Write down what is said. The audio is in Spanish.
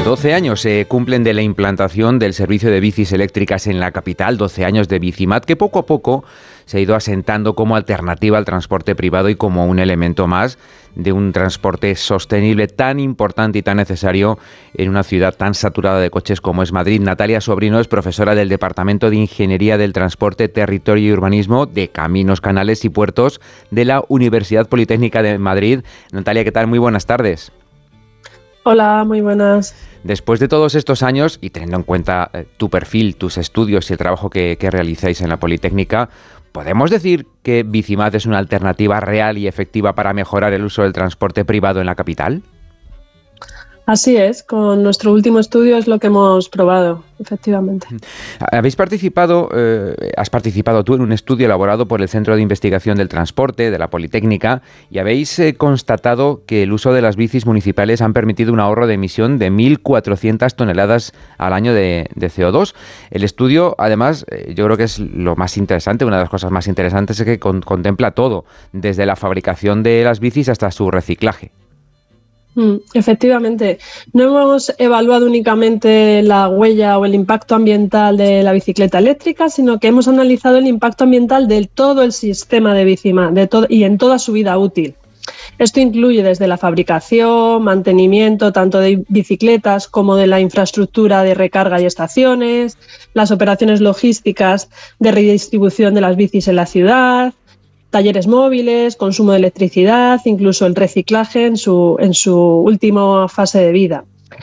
12 años se cumplen de la implantación del servicio de bicis eléctricas en la capital, 12 años de Bicimat, que poco a poco se ha ido asentando como alternativa al transporte privado y como un elemento más de un transporte sostenible tan importante y tan necesario en una ciudad tan saturada de coches como es Madrid. Natalia Sobrino es profesora del Departamento de Ingeniería del Transporte, Territorio y Urbanismo de Caminos, Canales y Puertos de la Universidad Politécnica de Madrid. Natalia, ¿qué tal? Muy buenas tardes. Hola, muy buenas. Después de todos estos años y teniendo en cuenta tu perfil, tus estudios y el trabajo que realizáis en la Politécnica, ¿podemos decir que Bicimat es una alternativa real y efectiva para mejorar el uso del transporte privado en la capital? Así es, con nuestro último estudio es lo que hemos probado, efectivamente. Has participado tú en un estudio elaborado por el Centro de Investigación del Transporte de la Politécnica y habéis constatado que el uso de las bicis municipales han permitido un ahorro de emisión de 1.400 toneladas al año de CO2. El estudio, además, yo creo que es lo más interesante, una de las cosas más interesantes es que contempla todo, desde la fabricación de las bicis hasta su reciclaje. Efectivamente, no hemos evaluado únicamente la huella o el impacto ambiental de la bicicleta eléctrica, sino que hemos analizado el impacto ambiental de todo el sistema de Bicimat y en toda su vida útil. Esto incluye desde la fabricación, mantenimiento tanto de bicicletas como de la infraestructura de recarga y estaciones, las operaciones logísticas de redistribución de las bicis en la ciudad, talleres móviles, consumo de electricidad, incluso el reciclaje en su última fase de vida.